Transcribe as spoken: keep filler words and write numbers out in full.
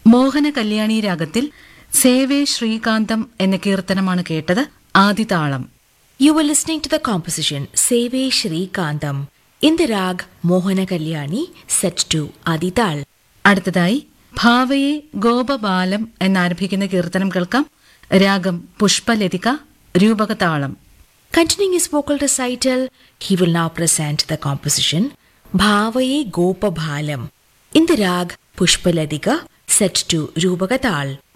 മോഹന കല്യാണി രാഗത്തിൽ സേവേ ശ്രീകാന്തം എന്ന കീർത്തനമാണ് കേട്ടത്. ആദിതാളം. You were listening to the composition Seve Shri Kantam in the rag Mohana Kalyani set to Adital. അടുത്തതായി ഭാവയെ ഗോപബാലം എന്നാരംഭിക്കുന്ന കീർത്തനം കേൾക്കാം. രാഗം പുഷ്പലതിക, രൂപകതാളം. Continuing his vocal recital, he will now present the composition Bhavaye Gopabhalam in the rag Pushpaladika set to Rupagatal.